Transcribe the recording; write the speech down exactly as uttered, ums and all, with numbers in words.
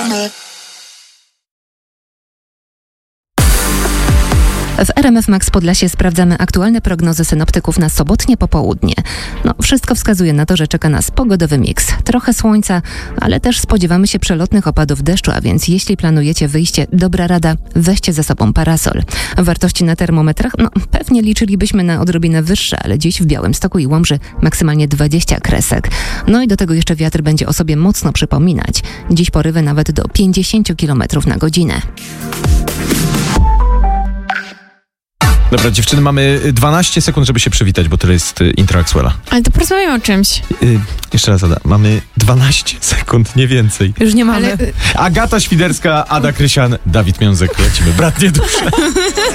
W R M F Max Podlasie sprawdzamy aktualne prognozy synoptyków na sobotnie popołudnie. No, wszystko wskazuje na to, że czeka nas pogodowy miks. Trochę słońca, ale też spodziewamy się przelotnych opadów deszczu, a więc jeśli planujecie wyjście, dobra rada, weźcie ze sobą parasol. Wartości na termometrach, no pewnie liczylibyśmy na odrobinę wyższe, ale dziś w Białymstoku i Łomży maksymalnie dwadzieścia kresek. No i do tego jeszcze wiatr będzie o sobie mocno przypominać. Dziś porywy nawet do pięćdziesiąt kilometrów na godzinę. Dobra, dziewczyny, mamy dwanaście sekund, żeby się przywitać, bo tyle jest intro Axwella. Ale to porozmawiamy o czymś. Yy, jeszcze raz, Ada. Mamy dwanaście sekund, nie więcej. Już nie mamy. Ale... Agata Świderska, Ada Krysian, Dawid Miązek. Lecimy. Bratnie dusze.